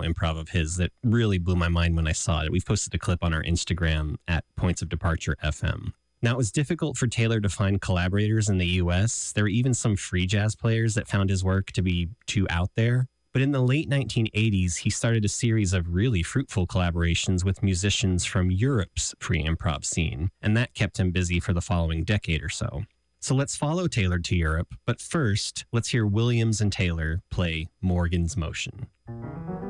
improv of his that really blew my mind when I saw it. We've posted a clip on our Instagram at Points of Departure FM. Now, it was difficult for Taylor to find collaborators in the U.S. There were even some free jazz players that found his work to be too out there. But in the late 1980s, he started a series of really fruitful collaborations with musicians from Europe's free improv scene, and that kept him busy for the following decade or so. So let's follow Taylor to Europe, but first, let's hear Williams and Taylor play Morgan's Motion.